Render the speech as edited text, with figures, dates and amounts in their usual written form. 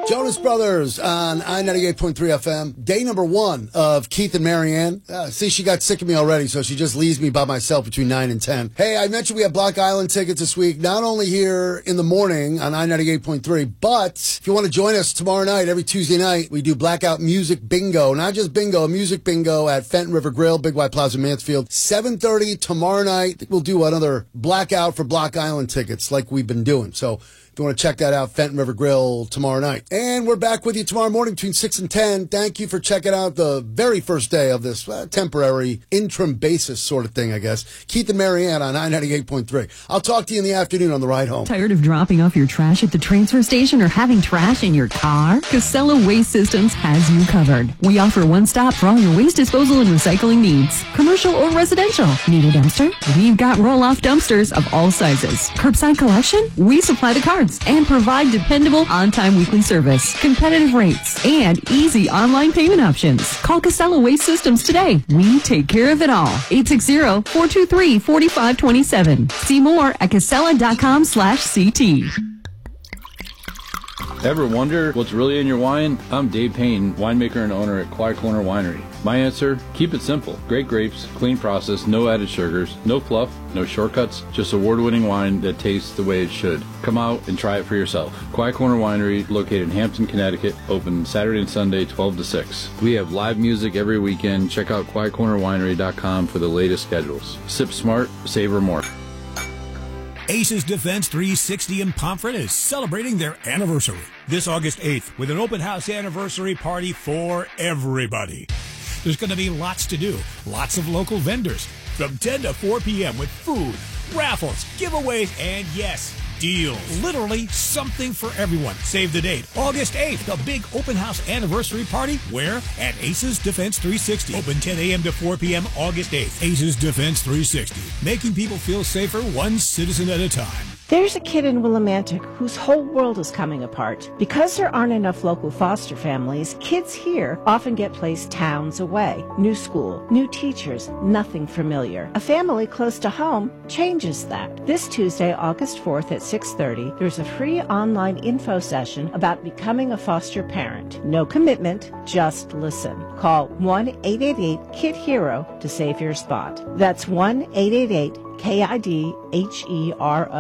Jonas Brothers on I-98.3 FM. Day number 1 of Keith and Marianne. See, she got sick of me already, so she just leaves me by myself between 9 and 10. Hey, I mentioned we have Block Island tickets this week, not only here in the morning on I-98.3, but if you want to join us tomorrow night, every Tuesday night, we do Blackout Music Bingo. Not just bingo, a music bingo at Fenton River Grill, Big White Plaza, Mansfield. 7:30 tomorrow night. We'll do another blackout for Block Island tickets like we've been doing. So if you want to check that out, Fenton River Grill tomorrow night. And we're back with you tomorrow morning between 6 and 10. Thank you for checking out the very first day of this temporary interim basis sort of thing, I guess. Keith and Marianne on I-98.3. I'll talk to you in the afternoon on the ride home. Tired of dropping off your trash at the transfer station or having trash in your car? Casella Waste Systems has you covered. We offer one stop for all your waste disposal and recycling needs, commercial or residential. Need a dumpster? We've got roll-off dumpsters of all sizes. Curbside collection? We supply the cards and provide dependable on-time weekly service, competitive rates, and easy online payment options. Call Casella Waste Systems today. We take care of it all. 860-423-4527. See more at casella.com/CT. Ever wonder what's really in your wine? I'm Dave Payne, winemaker and owner at Quiet Corner Winery. My answer? Keep it simple. Great grapes, clean process, no added sugars, no fluff, no shortcuts, just award-winning wine that tastes the way it should. Come out and try it for yourself. Quiet Corner Winery, located in Hampton, Connecticut, open Saturday and Sunday, 12 to 6. We have live music every weekend. Check out quietcornerwinery.com for the latest schedules. Sip smart, savor more. Aces Defense 360 in Pomfret is celebrating their anniversary this August 8th with an open house anniversary party for everybody. There's going to be lots to do, lots of local vendors from 10 to 4 p.m. with food, raffles, giveaways, and yes, deals. Literally something for everyone. Save the date, August 8th, the big open house anniversary party. Where? At Aces Defense 360. Open 10 a.m. to 4 p.m. August 8th. Aces Defense 360. Making people feel safer one citizen at a time. There's a kid in Willimantic whose whole world is coming apart. Because there aren't enough local foster families, kids here often get placed towns away. New school, new teachers, nothing familiar. A family close to home changes that. This Tuesday, August 4th at 6:30, there's a free online info session about becoming a foster parent. No commitment, just listen. Call 1-888-KID-HERO to save your spot. That's 1-888-KID-HERO.